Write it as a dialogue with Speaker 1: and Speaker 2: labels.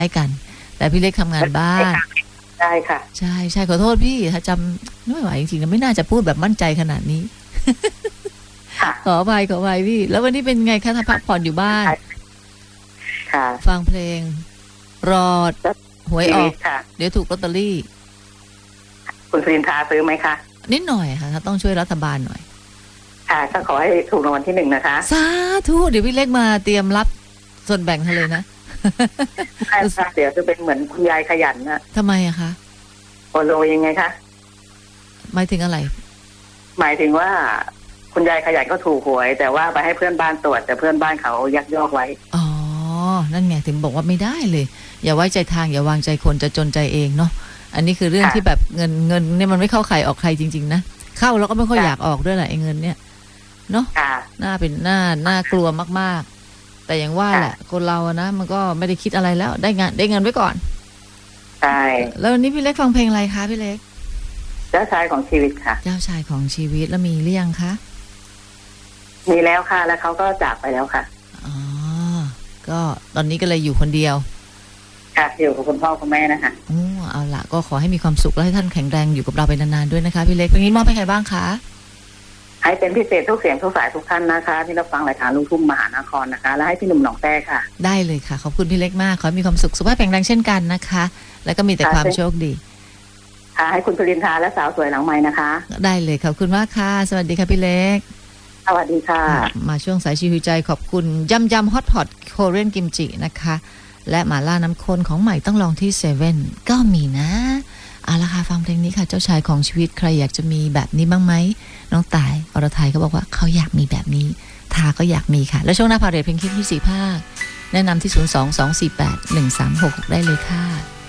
Speaker 1: ล้กันแต่พี่เล็กทำงานบ้าน
Speaker 2: ใช่ค่ะ
Speaker 1: ใช่ใช่ขอโทษพี่ถ้าจำไม่ไหวจริงๆนะไม่น่าจะพูดแบบมั่นใจขนาดนี้ ขออภัยพี่แล้ววันนี้เป็นไงคะถ้าพักผ่อนอยู่บ้าน
Speaker 2: ค่ะ
Speaker 1: ฟังเพลงรอหวยออกเดี๋ยวถูกลอตเตอรี่
Speaker 2: คุณสุรินทราซื้อไหมคะ
Speaker 1: นิดหน่อยค่ะต้องช่วยรัฐบาลหน่อย
Speaker 2: ค่ะก็ขอให้ถูกรางวัลที่1นะคะ
Speaker 1: สาธุเดี๋ยวพี่เล็กมาเตรียมรับส่วนแบ่งทะเลยนะ
Speaker 2: ใช่ค่ะเดี๋ยวจะเป็นเหมือนคุณยายขยันนะ
Speaker 1: ทำไมอะคะ
Speaker 2: โอโลยังไงคะ
Speaker 1: หมายถึงอะไร
Speaker 2: หมายถึงว่าคุณยายขยันก็ถูกหวยแต่ว่าไปให้เพื่อนบ้านตรวจแต่เพื่อนบ้านเขายักยอกไว้
Speaker 1: อ๋อนั่นไงถึงบอกว่าไม่ได้เลยอย่าไว้ใจทางอย่าวางใจคนจะจนใจเองเนาะอันนี้คือเรื่องที่แบบเงินเนี่ยมันไม่เข้าใครออกใครจริงๆนะเข้าแล้วก็ไม่ค่อยอยากออกด้วยแหละไอ้เงินเนี่ยเนาะน่าเป็นน่ากลัวมากๆแต่อย่างว่าแหละคนเรานะมันก็ไม่ได้คิดอะไรแล้วได้เงินไว้ก่อน
Speaker 2: ใช่
Speaker 1: แล้ววันนี้พี่เล็กฟังเพลงอะไรคะพี่เล็ก
Speaker 2: เจ้าชายของชีวิตค่ะ
Speaker 1: เจ้าชายของชีวิตแล้วมีหรือยังคะ
Speaker 2: มีแล้วค่ะแล้วเขาก็จากไปแล้วค่ะ
Speaker 1: อ๋อก็ตอนนี้ก็เลยอยู่คนเดียว
Speaker 2: ค่ะอยู่กับคุณพ่อคุณแม่นะคะ
Speaker 1: เอาล่ะก็ขอให้มีความสุขและให้ท่านแข็งแรงอยู่กับเราไปนานๆด้วยนะคะพี่เล็กวันนี้มอบให้ใครบ้างคะ
Speaker 2: ให้เป็นพิเศษทุกเสียงทุกสายทุกท่านนะคะที่รับฟังรายการลูกทุ่งมหานครนะคะและให้พี่หนุ่มหนองแต้ค่ะ
Speaker 1: ได้เลยค่ะขอบคุณพี่เล็กมากขอให้มีความสุขสุขภาพแข็งแรงเช่นกันนะคะแล้วก็มีแต่ความโชคดี
Speaker 2: ค่ะให้คุณสุรินทราและสาวสวยหลังไม้นะคะ
Speaker 1: ได้เลยขอบคุณมากค่ะสวัสดีค่ะพี่เล็ก
Speaker 2: สวัสดีค่ะ
Speaker 1: มาช่วงสายชีวิตใจขอบคุณยำฮอตพอตโคเรียนกิมจินะคะและหม่าล่าน้ำข้นของใหม่ต้องลองที่เซเว่นก็มีนะเอาละค่ะฟังเพลงนี้ค่ะเจ้าชายของชีวิตใครอยากจะมีแบบนี้บ้างไหมน้องต่ายอรทัยเขาบอกว่าเขาอยากมีแบบนี้ทาก็อยากมีค่ะแล้วช่วงหน้าพาเรทเพลงคิดที่4 ภาคแนะนำที่ 022481366 ได้เลยค่ะ